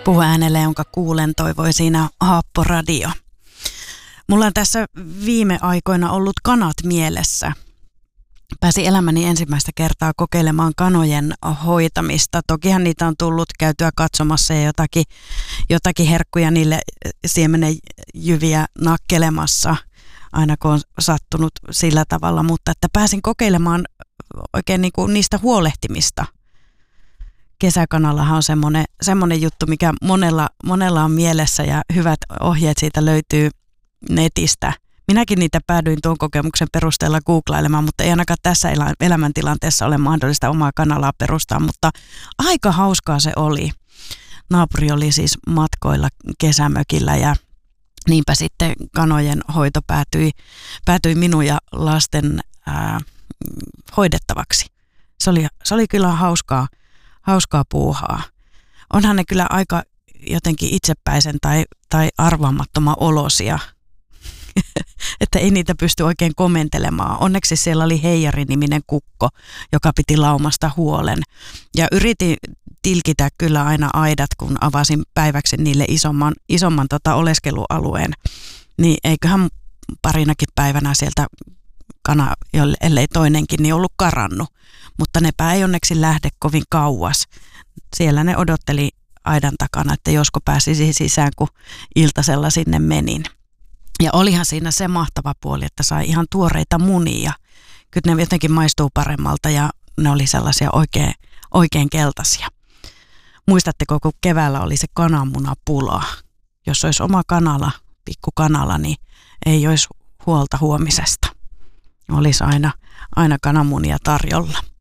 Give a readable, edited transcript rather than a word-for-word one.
Puhuäänelle, jonka kuulen, toivoi siinä Haappo Radio. Mulla on tässä viime aikoina ollut kanat mielessä. Pääsin elämäni ensimmäistä kertaa kokeilemaan kanojen hoitamista. Tokihan niitä on tullut käytyä katsomassa ja jotakin herkkuja niille siemenenjyviä nakkelemassa, aina kun on sattunut sillä tavalla. Mutta että pääsin kokeilemaan oikein niin kuin niistä huolehtimista. Kesäkanallahan on semmoinen juttu, mikä monella on mielessä ja hyvät ohjeet siitä löytyy netistä. Minäkin niitä päädyin tuon kokemuksen perusteella googlailemaan, mutta ei ainakaan tässä elämäntilanteessa ole mahdollista omaa kanalaa perustaa, mutta aika hauskaa se oli. Naapuri oli siis matkoilla kesämökillä ja niinpä sitten kanojen hoito päätyi minun ja lasten hoidettavaksi. Se oli kyllä hauskaa puuhaa. Onhan ne kyllä aika jotenkin itsepäisen tai arvaamattoman olosia, että ei niitä pysty oikein komentelemaan. Onneksi siellä oli Heijari-niminen kukko, joka piti laumasta huolen. Ja yritin tilkitä kyllä aina aidat, kun avasin päiväksi niille isomman oleskelualueen. Niin eiköhän parinakin päivänä sieltä kana, ellei toinenkin, niin ollut karannut. Mutta nepä ei onneksi lähde kovin kauas. Siellä ne odotteli aidan takana, että josko pääsisi sisään, kun iltasella sinne menin. Ja olihan siinä se mahtava puoli, että sai ihan tuoreita munia. Kyllä ne jotenkin maistuu paremmalta ja ne oli sellaisia oikein keltaisia. Muistatteko, kun keväällä oli se kananmunapula? Jos olisi oma kanala, pikkukanala, niin ei olisi huolta huomisesta. Olisi aina kananmunia tarjolla.